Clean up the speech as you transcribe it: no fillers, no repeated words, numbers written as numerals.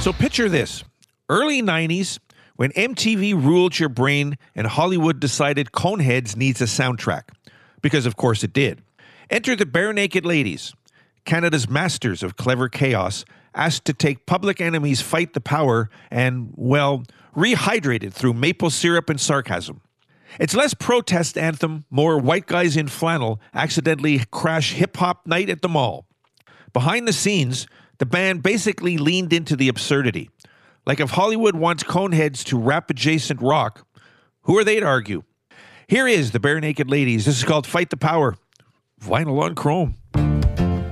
So picture this. Early 90s, when MTV ruled your brain and Hollywood decided Coneheads needs a soundtrack. Because of course it did. Enter the Bare Naked Ladies, Canada's masters of clever chaos, asked to take Public Enemy's Fight the Power and, well, rehydrate it through maple syrup and sarcasm. It's less protest anthem, more white guys in flannel accidentally crash hip-hop night at the mall. Behind the scenes, the band basically leaned into the absurdity. Like if Hollywood wants Coneheads to rap-adjacent rock, who are they to argue? Here is the Bare Naked Ladies. This is called Fight the Power. Vinyl on chrome.